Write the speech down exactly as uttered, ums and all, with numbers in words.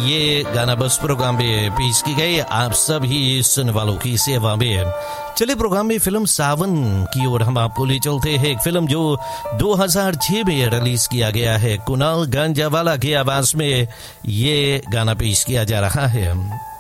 ये गाना बस प्रोग्राम में पेश की गई आप सभी सुनने वालों की सेवा में। चलिए प्रोग्राम में फिल्म सावन की ओर हम आपको ले चलते हैं। एक फिल्म जो दो हज़ार छह में रिलीज किया गया है। कुणाल गंजावाला की आवाज में ये गाना पेश किया जा रहा है।